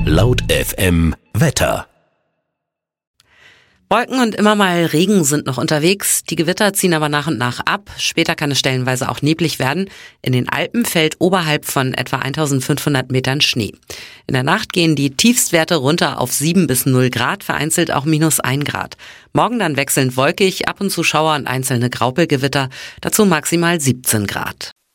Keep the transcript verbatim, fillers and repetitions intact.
Laut F M Wetter. Wolken und immer mal Regen sind noch unterwegs. Die Gewitter ziehen aber nach und nach ab. Später kann es stellenweise auch neblig werden. In den Alpen fällt oberhalb von etwa eintausendfünfhundert Metern Schnee. In der Nacht gehen die Tiefstwerte runter auf sieben bis null Grad, vereinzelt auch minus ein Grad. Morgen dann wechselnd wolkig, ab und zu Schauer und einzelne Graupelgewitter, dazu maximal siebzehn Grad.